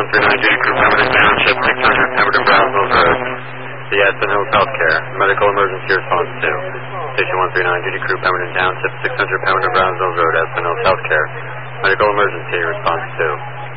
139, Duty Crew, Pemberton Township, 600, Pemberton Brownsville Road. The Aspen Hills Healthcare, medical emergency response 2. Station 139, Duty Crew, Pemberton Township, 600, Pemberton Brownsville Road, Aspen Hills Healthcare, medical emergency response 2.